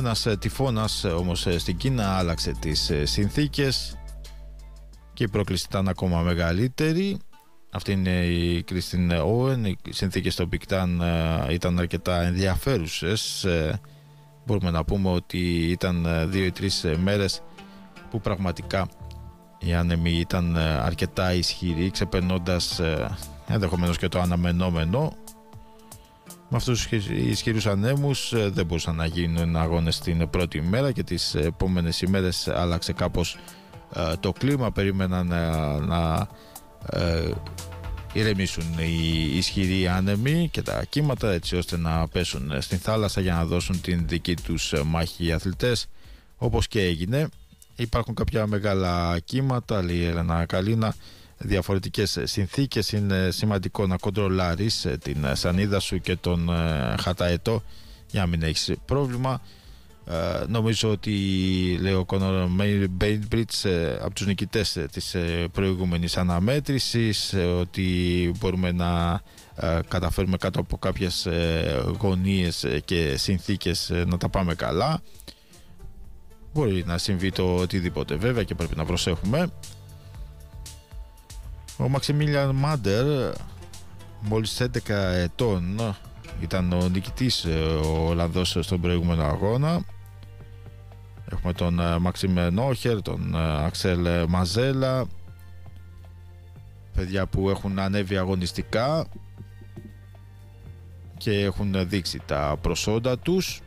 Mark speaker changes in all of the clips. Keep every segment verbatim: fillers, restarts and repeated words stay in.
Speaker 1: Ένας τυφώνας όμως στην Κίνα άλλαξε τις συνθήκες και η πρόκληση ήταν ακόμα μεγαλύτερη. Αυτή είναι η Κριστίν Όεν. Οι συνθήκες στο Big Tan ήταν αρκετά ενδιαφέρουσες. Μπορούμε να πούμε ότι ήταν δύο ή τρεις μέρες που πραγματικά οι άνεμοι ήταν αρκετά ισχυροί, ξεπερνώντας ενδεχομένως και το αναμενόμενο. Με αυτούς τους ισχυρούς ανέμους δεν μπορούσαν να γίνουν αγώνες την πρώτη μέρα και τις επόμενες ημέρες άλλαξε κάπως το κλίμα. Περίμεναν να, να ε, ηρεμήσουν οι ισχυροί άνεμοι και τα κύματα, έτσι ώστε να πέσουν στην θάλασσα για να δώσουν την δική τους μάχη οι αθλητές, όπως και έγινε. Υπάρχουν κάποια μεγάλα κύματα, λέει η Έλενα Καλίνα, διαφορετικές συνθήκες. Είναι σημαντικό να κοντρολάρεις την σανίδα σου και τον χαταετό για να μην έχεις πρόβλημα. Uh, νομίζω ότι, λέει ο Κόνορ Μπέιντμπριτς, από τους νικητές της προηγούμενης αναμέτρησης, ότι μπορούμε να uh, καταφέρουμε κάτω από κάποιες uh, γωνίες και συνθήκες uh, να τα πάμε καλά. Μπορεί να συμβεί το οτιδήποτε βέβαια και πρέπει να προσέχουμε. Ο Μαξιμίλιαν Μάντερ, μόλις έντεκα ετών, ήταν ο νικητής ο Ολλανδός στον προηγούμενο αγώνα. Έχουμε τον Μαξίμ Νόχερ, τον Αξέλ Μαζέλα, παιδιά που έχουν ανέβει αγωνιστικά και έχουν δείξει τα προσόντα τους.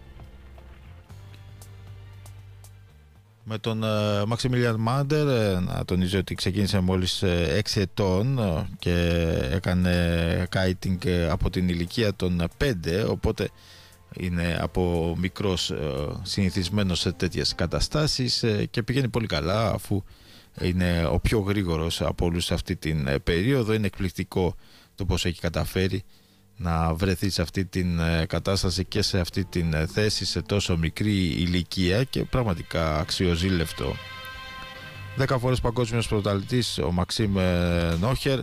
Speaker 1: Με τον Μαξιμίλιαν Μάντερ να τονίζω ότι ξεκίνησε μόλις έξι ετών και έκανε kiting από την ηλικία των πέντε, οπότε είναι από μικρός συνηθισμένος σε τέτοιες καταστάσεις και πηγαίνει πολύ καλά, αφού είναι ο πιο γρήγορος από όλους σε αυτή την περίοδο. Είναι εκπληκτικό το πώς έχει καταφέρει να βρεθεί σε αυτή την κατάσταση και σε αυτή την θέση σε τόσο μικρή ηλικία και πραγματικά αξιοζήλευτο. Δέκα φορές παγκόσμιος πρωταθλητής ο Μαξίμ Νόχερ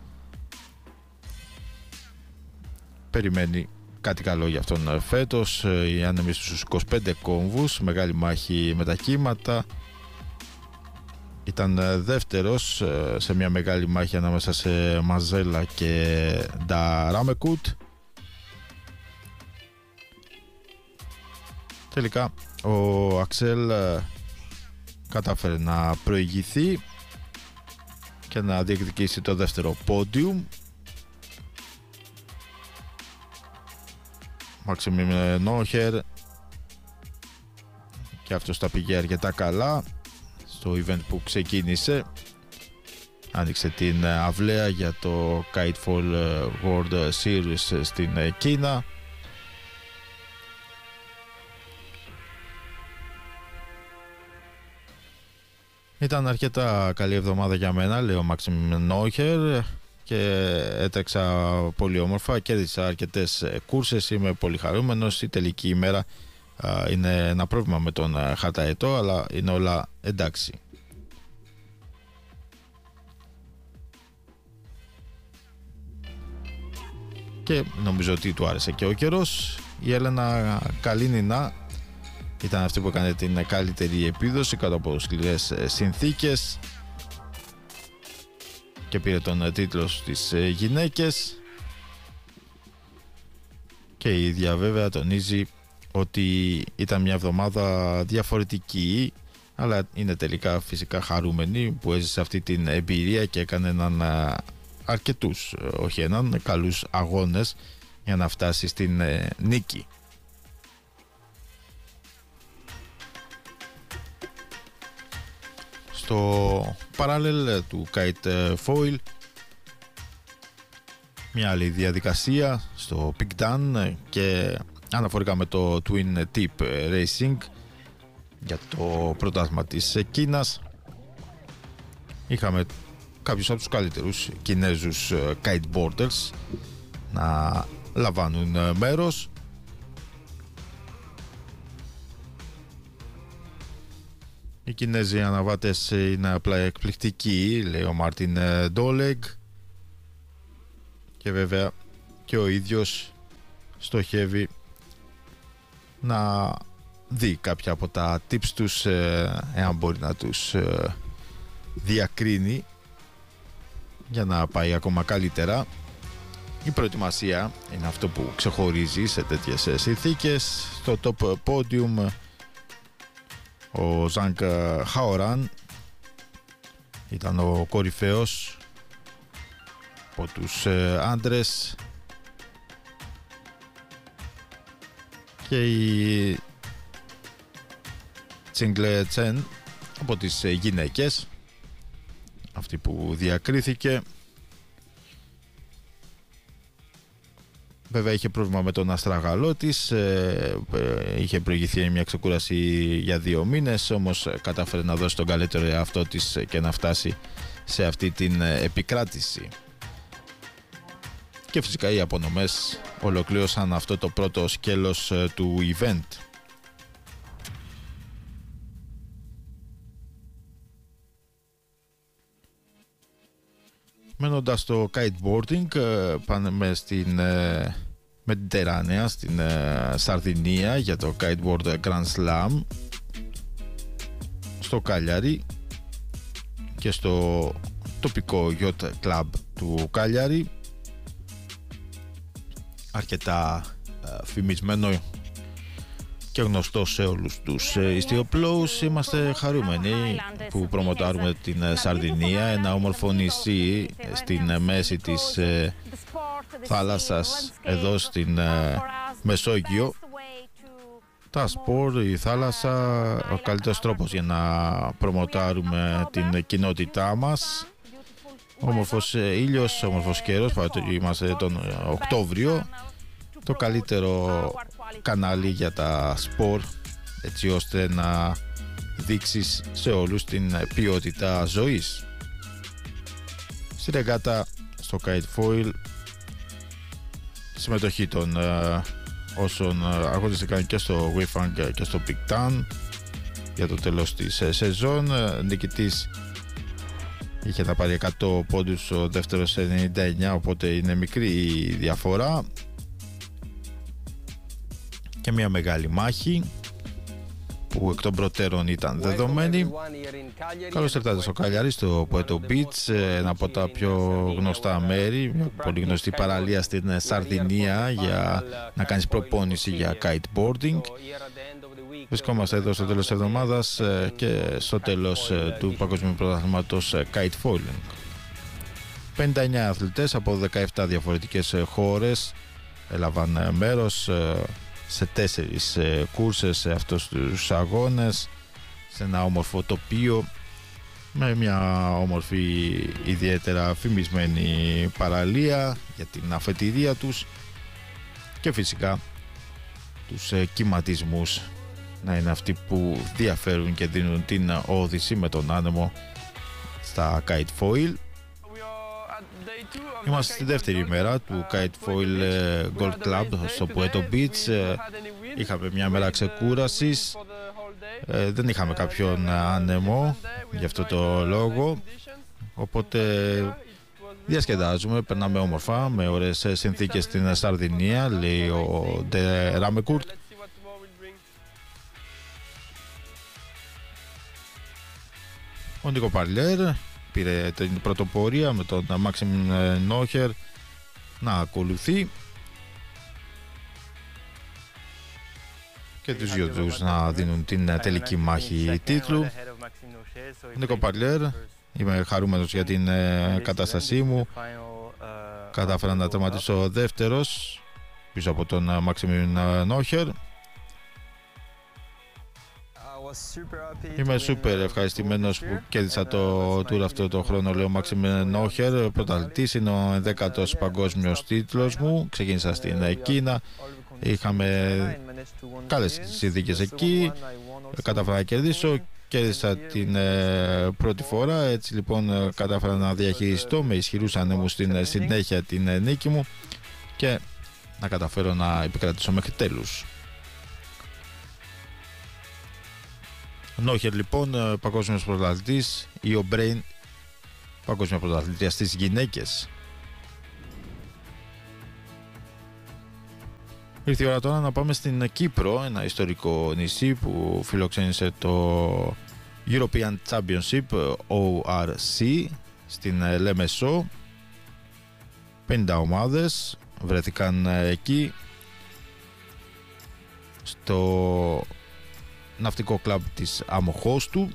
Speaker 1: περιμένει κάτι καλό για αυτόν φέτος. Οι άνεμοι στους είκοσι πέντε κόμβους, μεγάλη μάχη με τα κύματα. Ήταν δεύτερος σε μια μεγάλη μάχη ανάμεσα σε Μαζέλα και Νταράμεκουτ. Τελικά ο Αξέλ κατάφερε να προηγηθεί και να διεκδικήσει το δεύτερο πόντιουμ. Μαξίμ Νόχερ και αυτός τα πήγε αρκετά καλά στο event που ξεκίνησε. Άνοιξε την αυλαία για το Kitefall World Series στην Κίνα. Ήταν αρκετά καλή εβδομάδα για μένα, λέει ο Μαξίμ Νόχερ, και έτρεξα πολύ όμορφα, κέρδισα αρκετές κούρσες, είμαι πολύ χαρούμενος. Η τελική ημέρα α, είναι ένα πρόβλημα με τον χαταετό, αλλά είναι όλα εντάξει. Και νομίζω ότι του άρεσε και ο καιρός. Η Έλενα Καλίνινα ήταν αυτή που έκανε την καλύτερη επίδοση κάτω από σκληρές συνθήκες και πήρε τον τίτλο στις γυναίκες, και η ίδια βέβαια τονίζει ότι ήταν μια εβδομάδα διαφορετική, αλλά είναι τελικά φυσικά χαρούμενη που έζησε αυτή την εμπειρία και έκανε έναν αρκετούς, όχι έναν, καλούς αγώνες για να φτάσει στην νίκη. Στο παράλληλ του Kite Foil, μια άλλη διαδικασία στο Big Dan και αναφορικά με το Twin Tip Racing για το πρωτάθλημα της Κίνας. Είχαμε κάποιους από τους καλύτερους Κινέζους kiteboarders να λαμβάνουν μέρος. Οι Κινέζοι αναβάτες είναι απλά εκπληκτικοί, λέει ο Μάρτιν Ντόλεγκ, και βέβαια και ο ίδιος στοχεύει να δει κάποια από τα tips τους, εάν μπορεί να τους διακρίνει για να πάει ακόμα καλύτερα. Η προετοιμασία είναι αυτό που ξεχωρίζει σε τέτοιες συνθήκες. Στο top podium ο Ζανγκ Χαοράν ήταν ο κορυφαίος από τους άντρες και η Τσίγκλε Τσεν από τις γυναίκες, αυτή που διακρίθηκε. Βέβαια είχε πρόβλημα με τον αστραγαλό της, ε, ε, είχε προηγηθεί μια ξεκούραση για δύο μήνες, όμως κατάφερε να δώσει τον καλύτερο εαυτό της και να φτάσει σε αυτή την επικράτηση. Και φυσικά οι απονομές ολοκλήρωσαν αυτό το πρώτο σκέλος του event. Μένοντας στο kiteboarding, πάμε στην Mediterranea, στην Σαρδινία, για το kiteboard Grand Slam στο Κάλιαρι και στο τοπικό yacht club του Κάλιαρι, αρκετά φημισμένο και γνωστό σε όλους τους ιστιοπλώους. Είμαστε χαρούμενοι που προμοτάρουμε την Σαρδινία, ένα όμορφο νησί στην μέση της θάλασσας εδώ στην Μεσόγειο. Τα σπορ, η θάλασσα, ο καλύτερος τρόπος για να προμοτάρουμε την κοινότητά μας. Όμορφος ήλιος, όμορφος καιρός, παρότι είμαστε τον Οκτώβριο. Το καλύτερο κανάλι για τα σπορ, έτσι ώστε να δείξεις σε όλους την ποιότητα ζωής. Στη ρεγάτα, στο kite foil, συμμετοχή των ε, όσων αγωνίστηκαν και στο Weifang και στο Pictan για το τέλος της ε, σεζόν. Νικητής είχε να πάρει εκατό πόντους, ο δεύτερος ενενήντα εννιά, οπότε είναι μικρή η διαφορά. Και μια μεγάλη μάχη που εκ των προτέρων ήταν δεδομένη. Καλώς ήρθατε στο Καλιάρι, στο Poeto Beach, ένα από τα πιο γνωστά μέρη, μια πολύ γνωστή παραλία στην Σαρδινία για να κάνεις προπόνηση για kiteboarding. Βρισκόμαστε εδώ στο τέλος της εβδομάδας και στο τέλος του Παγκοσμίου Πρωταθλήματος Kite Foiling. πενήντα εννιά αθλητές από δεκαεπτά διαφορετικές χώρες έλαβαν μέρος σε τέσσερις ε, κούρσες σε αυτούς τους αγώνες, σε ένα όμορφο τοπίο με μια όμορφη ιδιαίτερα φημισμένη παραλία για την αφετηρία τους και φυσικά τους ε, κυματισμούς να είναι αυτοί που διαφέρουν και δίνουν την όθηση με τον άνεμο στα kite foil. Είμαστε στη δεύτερη ημέρα του Kite Foil Gold Club στο Poeto Beach. Είχαμε μια μέρα ξεκούρασης, δεν είχαμε κάποιον άνεμο για αυτό το λόγο, οπότε διασκεδάζουμε, περνάμε όμορφα με ωραίες συνθήκες στην Σαρδινία, λέει ο Ντε Ράμεκουρτ. Ο Νίκο Παρλέρ πήρε την πρωτοπορία με τον Μάξιμ Νόχερ να ακολουθεί και τους δυο τους να δίνουν την τελική μάχη τίτλου. Νίκο Παρλέρ, είμαι χαρούμενος για την κατάστασή μου. Κατάφερα να τερματίσω δεύτερος πίσω από τον Μάξιμ Νόχερ. Είμαι σούπερ ευχαριστημένος που κέρδισα το tour αυτό το χρόνο, λέει ο Μάξιμ Νόχερ. Πρωταθλητής, είναι ο ενδέκατος παγκόσμιος τίτλος μου. Ξεκίνησα στην Κίνα, είχαμε καλές συνθήκες εκεί, κατάφερα να κερδίσω. Κέρδισα την ε, πρώτη φορά, έτσι λοιπόν κατάφερα να διαχειριστώ με ισχυρούς ανέμους στην συνέχεια την ε, νίκη μου και να καταφέρω να επικρατήσω μέχρι τέλους. Νόχερ λοιπόν, παγκόσμιος πρωταθλητής, η Ομπρέιν παγκόσμια πρωταθλήτρια στις γυναίκες. Ήρθε η ώρα τώρα να πάμε στην Κύπρο, ένα ιστορικό νησί που φιλοξένησε το European Championship ο αρ σι στην Λέμεσό. πενήντα ομάδες βρέθηκαν εκεί στο ναυτικό κλαμπ της Αμοχώστου.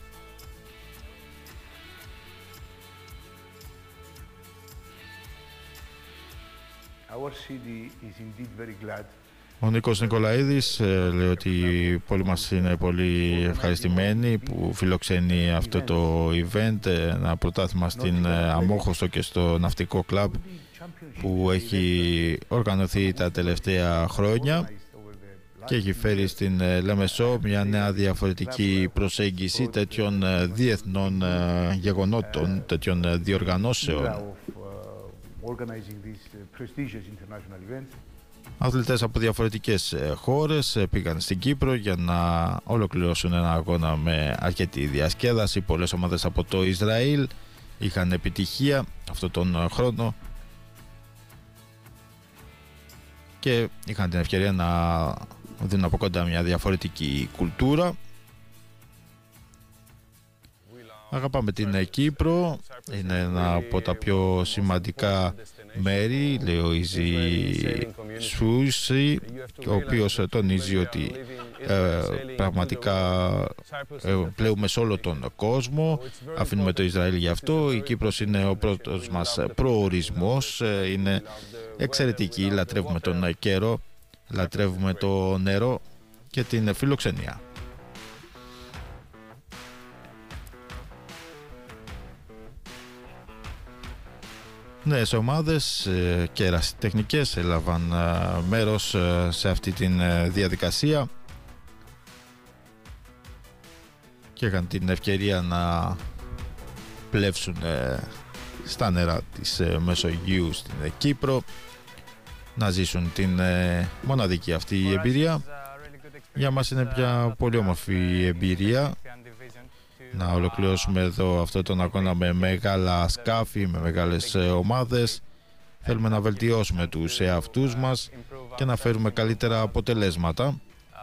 Speaker 1: Ο Νίκος Νικολαίδης ε, λέει ότι πολλοί μας είναι πολύ ευχαριστημένοι που φιλοξενεί αυτό το event, ένα πρωτάθλημα στην ε, Αμόχωστο και στο ναυτικό κλαμπ που έχει οργανωθεί τα τελευταία χρόνια και έχει φέρει στην ε, Λέμεσό μια νέα διαφορετική προσέγγιση τέτοιων ε, διεθνών ε, γεγονότων, τέτοιων ε, διοργανώσεων. Αθλητές από διαφορετικές χώρες πήγαν στην Κύπρο για να ολοκληρώσουν ένα αγώνα με αρκετή διασκέδαση. Πολλές ομάδες από το Ισραήλ είχαν επιτυχία αυτόν τον χρόνο και είχαν την ευκαιρία να δουν από κοντά μια διαφορετική κουλτούρα. Αγαπάμε την Κύπρο, είναι ένα από τα πιο σημαντικά μέρη, λέει ο Ιζη Σούση, ο οποίος τονίζει ότι ε, πραγματικά ε, πλέουμε σε όλο τον κόσμο, αφήνουμε το Ισραήλ γι' αυτό. Η Κύπρος είναι ο πρώτος μας προορισμός, ε, είναι εξαιρετική, λατρεύουμε τον καιρό, λατρεύουμε το νερό και την φιλοξενία. Νέες ομάδες και ερασιτεχνικές έλαβαν μέρος σε αυτή τη διαδικασία και είχαν την ευκαιρία να πλεύσουν στα νερά της Μεσογείου στην Κύπρο, να ζήσουν την μοναδική αυτή εμπειρία. Για μας είναι μια πολύ όμορφη εμπειρία να ολοκληρώσουμε εδώ αυτό τον αγώνα με μεγάλα σκάφη, με μεγάλες ομάδες. Θέλουμε να βελτιώσουμε τους εαυτούς μας και να φέρουμε καλύτερα αποτελέσματα.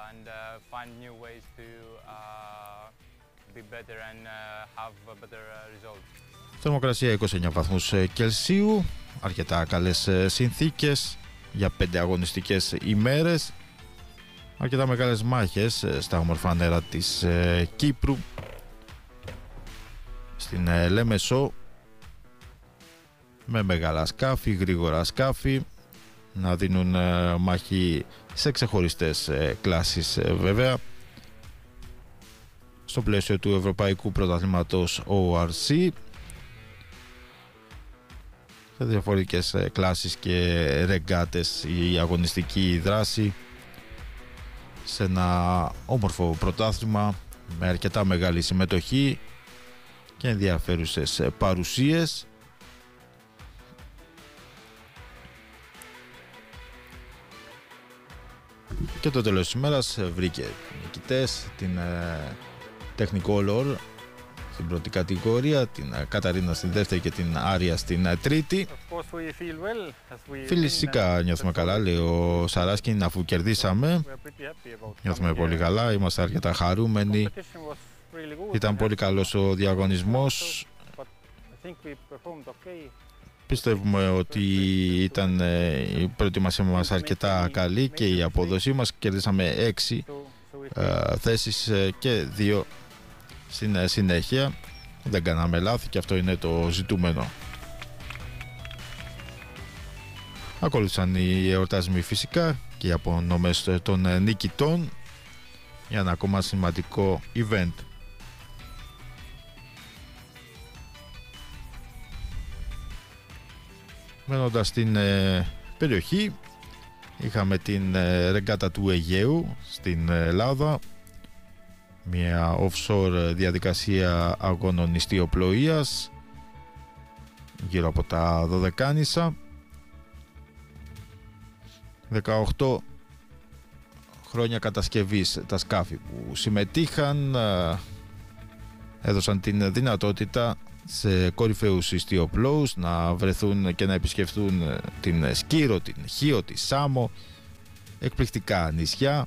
Speaker 1: Θερμοκρασία είκοσι εννέα βαθμούς Κελσίου, αρκετά καλές συνθήκες για πέντε αγωνιστικές ημέρες, αρκετά μεγάλες μάχες στα όμορφα νερά της Κύπρου, στην Λέμεσό, με μεγάλα σκάφη, γρήγορα σκάφη, να δίνουν μάχη σε ξεχωριστές κλάσεις βέβαια, στο πλαίσιο του Ευρωπαϊκού Πρωταθλήματος ο αρ σι, σε διαφορετικές κλάσεις και ρεγκάτες η αγωνιστική δράση, σε ένα όμορφο πρωτάθλημα με αρκετά μεγάλη συμμετοχή και ενδιαφέρουσες παρουσίες. Και το τέλος της ημέρας βρήκε νικητές την ε, τεχνικό λόρ στην πρώτη κατηγορία, την Καταρίνα στην δεύτερη και την Άρια στην τρίτη. Φυσικά νιώθουμε καλά, λέει ο Σαράσκιν, αφού κερδίσαμε. Νιώθουμε πολύ καλά, είμαστε αρκετά χαρούμενοι. Ήταν πολύ καλός ο διαγωνισμός. Πιστεύουμε ότι ήταν η προετοιμασία μας αρκετά καλή και η απόδοσή μας. Κερδίσαμε έξι ε, θέσεις και δύο στην συνέχεια. Δεν κάναμε λάθη και αυτό είναι το ζητούμενο. Ακολούθησαν οι εορτασμοί φυσικά και οι απονομές των νικητών για ένα ακόμα σημαντικό event. Μένοντας στην ε, περιοχή, είχαμε την ε, ρεγκάτα του Αιγαίου στην Ελλάδα, μια offshore διαδικασία αγώνων νηστιοπλοείας γύρω από τα Δωδεκάνησα. δεκαοκτώ χρόνια κατασκευής τα σκάφη που συμμετείχαν ε, έδωσαν την δυνατότητα σε κορυφαίους ιστιοπλώους να βρεθούν και να επισκεφθούν την Σκύρο, την Χίο, τη Σάμο εκπληκτικά νησιά.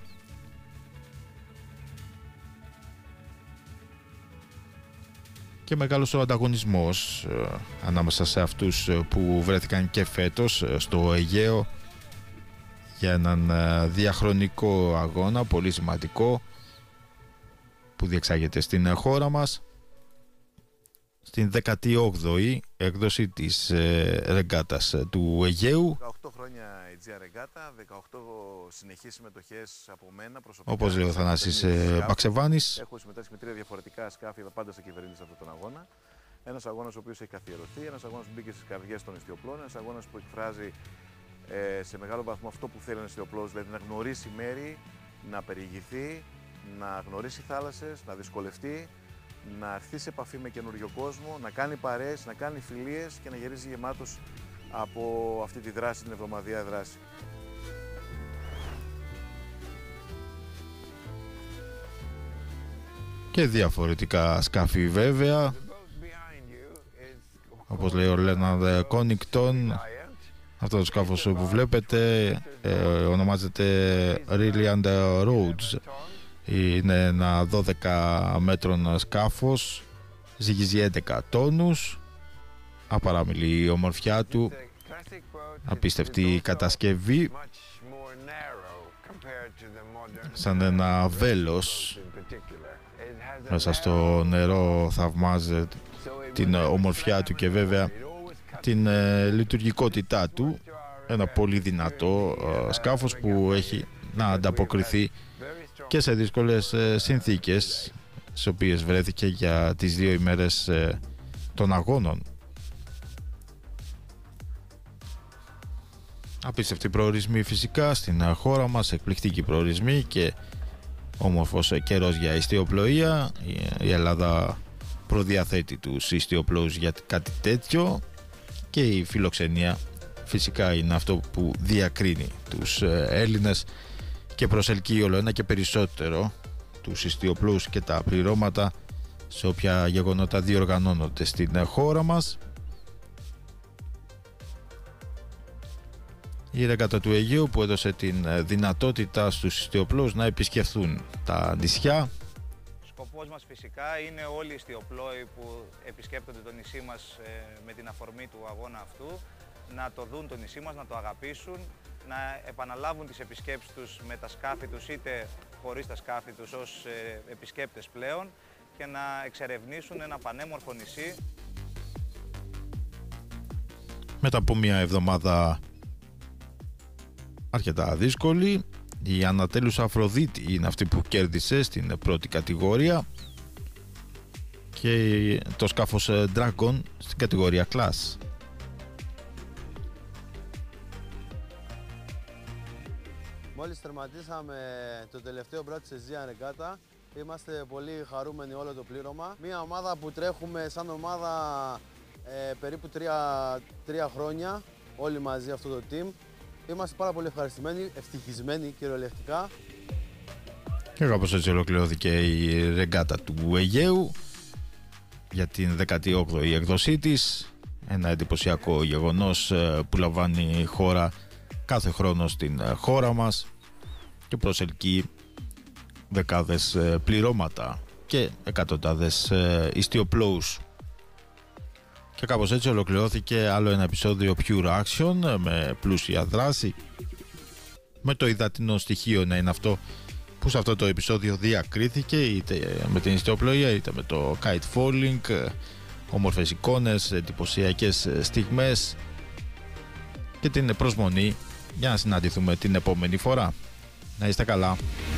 Speaker 1: Και μεγάλος ο ανταγωνισμός ε, ανάμεσα σε αυτούς που βρέθηκαν και φέτος στο Αιγαίο για έναν ε, διαχρονικό αγώνα πολύ σημαντικό που διεξάγεται στην χώρα μας, στην δέκατη όγδοη έκδοση της ε, ρεγκάτας του Αιγαίου.
Speaker 2: δεκαοκτώ χρόνια Aegean Regatta, δεκαοκτώ συνεχείς συμμετοχές από μένα προσωπικά.
Speaker 1: Όπως λέει ο Θανάσης ε, Μπαξεβάνης.
Speaker 2: Έχω συμμετάσχει με τρία διαφορετικά σκάφη, πάντα στο κυβερνήτη σε αυτόν τον αγώνα. Ένας αγώνας ο οποίος έχει καθιερωθεί, ένας αγώνας που μπήκε στις καρδιές των ιστιοπλών, ένας αγώνας που εκφράζει ε, σε μεγάλο βαθμό αυτό που θέλει ένας ιστιοπλός, δηλαδή να γνωρίσει μέρη, να περιηγηθεί, να γνωρίσει θάλασσες, να δυσκολευτεί, να έρθει σε επαφή με καινούριο κόσμο, να κάνει παρέες, να κάνει φιλίες και να γυρίζει γεμάτος από αυτή τη δράση, την εβδομαδιαία δράση.
Speaker 1: Και διαφορετικά σκάφη βέβαια, όπως λέει ο Λέναρντ Κόνιγκτον. Αυτό το σκάφος που βλέπετε ε, ονομάζεται Rilliand Rhodes. Είναι ένα δώδεκα μέτρων σκάφος, ζυγίζει έντεκα τόνους, απαράμιλη η ομορφιά του, απίστευτη κατασκευή, σαν ένα βέλος μέσα στο νερό, θαυμάζεται την ομορφιά του και βέβαια την ε, λειτουργικότητά του. Ένα πολύ δυνατό ε, σκάφος που έχει να ανταποκριθεί και σε δύσκολες ε, συνθήκες στις οποίες βρέθηκε για τις δύο ημέρες ε, των αγώνων. Απίστευτοι προορισμοί φυσικά στην χώρα μας, εκπληκτικοί προορισμοί και όμορφος καιρός για ιστιοπλοεία. Η Ελλάδα προδιαθέτει τους ιστιοπλόους για κάτι τέτοιο και η φιλοξενία φυσικά είναι αυτό που διακρίνει τους Έλληνες και προσελκύει όλο ένα και περισσότερο τους ιστιοπλούς και τα πληρώματα σε όποια γεγονότα διοργανώνονται στην χώρα μας. Η ρεγκάτα του Αιγαίου που έδωσε την δυνατότητα στους ιστιοπλούς να επισκεφθούν τα νησιά.
Speaker 3: Σκοπός μας φυσικά είναι όλοι οι ιστιοπλόοι που επισκέπτονται το νησί μας ε, με την αφορμή του αγώνα αυτού να το δουν το νησί μας, να το αγαπήσουν, να επαναλάβουν τις επισκέψεις τους με τα σκάφη τους είτε χωρίς τα σκάφη τους ως ε, επισκέπτες πλέον και να εξερευνήσουν ένα πανέμορφο νησί.
Speaker 1: Μετά από μια εβδομάδα αρκετά δύσκολη, η Ανατέλους Αφροδίτη είναι αυτή που κέρδισε στην πρώτη κατηγορία και το σκάφος Dragon στην κατηγορία Class.
Speaker 4: Μόλις τερματίσαμε το τελευταίο μπράτ της Aegean Regatta, είμαστε πολύ χαρούμενοι όλο το πλήρωμα. Μια ομάδα που τρέχουμε σαν ομάδα ε, περίπου τρία, τρία χρόνια, όλοι μαζί αυτό το team. Είμαστε πάρα πολύ ευχαριστημένοι, ευτυχισμένοι κυριολεκτικά.
Speaker 1: Και κάπως έτσι ολοκληρώθηκε η ρεγκάτα του Αιγαίου για την δέκατη όγδοη εκδοσή της. Ένα εντυπωσιακό γεγονός που λαμβάνει η χώρα κάθε χρόνο στην χώρα μας και προσελκύει δεκάδες πληρώματα και εκατοντάδες ιστιοπλόους. Και κάπως έτσι ολοκληρώθηκε άλλο ένα επεισόδιο Pure Action με πλούσια δράση, με το υδατινό στοιχείο να είναι αυτό που σε αυτό το επεισόδιο διακρίθηκε, είτε με την ιστιοπλοεία είτε με το kite falling, όμορφες εικόνες, εντυπωσιακές στιγμές και την προσμονή για να συναντηθούμε την επόμενη φορά. Να είστε καλά.